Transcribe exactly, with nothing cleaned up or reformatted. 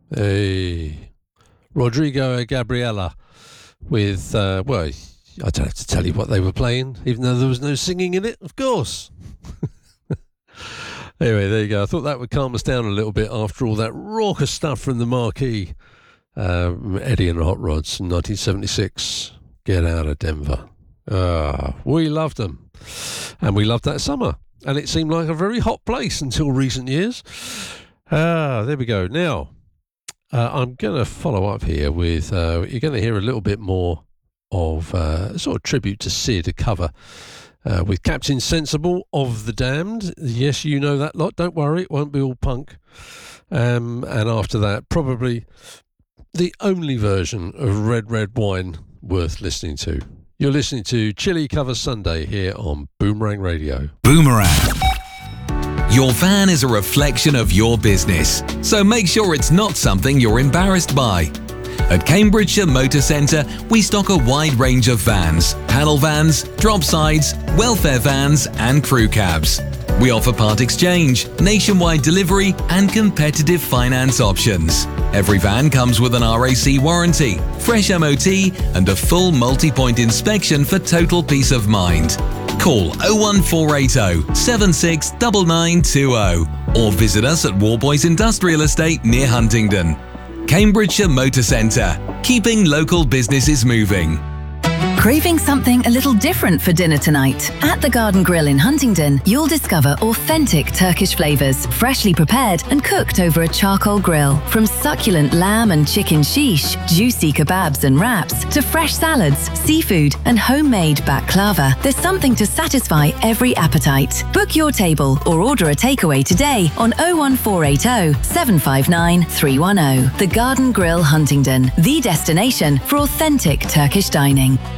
Hey, Rodrigo and Gabriella with, uh, well, I don't have to tell you what they were playing, even though there was no singing in it, of course. Anyway, there you go. I thought that would calm us down a little bit after all that raucous stuff from the Marquee. Um, Eddie and the Hot Rods in nineteen seventy-six. Get Out of Denver. Ah, we loved them. And we loved that summer. And it seemed like a very hot place until recent years. Ah, there we go. Now, uh, I'm going to follow up here with, uh, you're going to hear a little bit more of uh, a sort of tribute to Sid, a cover uh, with Captain Sensible of The Damned. Yes, you know that lot. Don't worry, it won't be all punk. Um, and after that, probably the only version of Red Red Wine worth listening to. You're listening to Chili Cover Sunday here on Boomerang Radio. Boomerang. Your van is a reflection of your business, so make sure it's not something you're embarrassed by. At Cambridgeshire Motor Centre, we stock a wide range of vans, panel vans, drop sides, welfare vans and crew cabs. We offer part exchange, nationwide delivery and competitive finance options. Every van comes with an R A C warranty, fresh M O T and a full multi-point inspection for total peace of mind. Call oh one four eight oh, seven six nine nine two oh or visit us at Warboys Industrial Estate near Huntingdon. Cambridgeshire Motor Centre, keeping local businesses moving. Craving something a little different for dinner tonight? At the Garden Grill in Huntingdon, you'll discover authentic Turkish flavours, freshly prepared and cooked over a charcoal grill. From succulent lamb and chicken shish, juicy kebabs and wraps, to fresh salads, seafood and homemade baklava, there's something to satisfy every appetite. Book your table or order a takeaway today on oh one four eight oh, seven five nine, three one oh. The Garden Grill Huntingdon, the destination for authentic Turkish dining.